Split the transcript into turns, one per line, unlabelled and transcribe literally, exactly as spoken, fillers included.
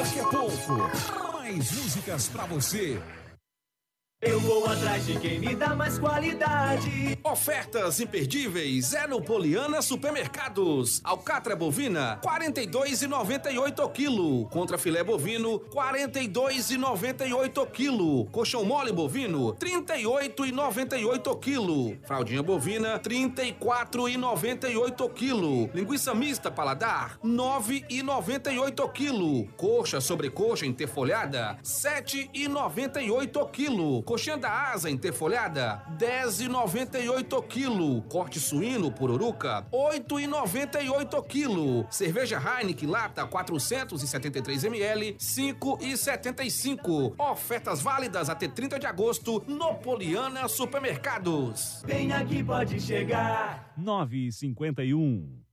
Daqui a pouco, mais músicas pra você.
Eu vou atrás de quem me dá mais qualidade.
Ofertas imperdíveis é no Poliana Supermercados. Alcatra bovina, quarenta e dois e noventa e oito o quilo. Contra filé bovino, quarenta e dois e noventa e oito o quilo. Colchão mole bovino, trinta e oito e noventa e oito o quilo. Fraldinha bovina, trinta e quatro e noventa e oito o quilo. Linguiça mista paladar, nove e noventa e oito o quilo. Coxa sobrecoxa interfolhada, sete e noventa e oito o quilo. Coxinha da asa interfolhada, dez e noventa e oito o quilo. Corte suíno pururuca, oito e noventa e oito o quilo. Cerveja Heineken lata quatrocentos e setenta e três mililitros, cinco e setenta e cinco. Ofertas válidas até trinta de agosto no Poliana Supermercados.
Vem aqui, pode chegar.
nove e cinquenta e um.